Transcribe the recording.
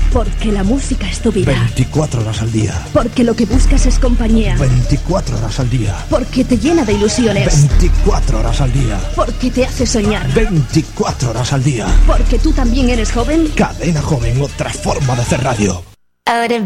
Porque la música es tu vida. 24 horas al día. Porque lo que buscas es compañía. 24 horas al día. Porque te llena de ilusiones. 24 horas al día. Porque te hace soñar. 24 horas al día. Porque tú también eres joven. Cadena Joven, otra forma de hacer radio. Ahora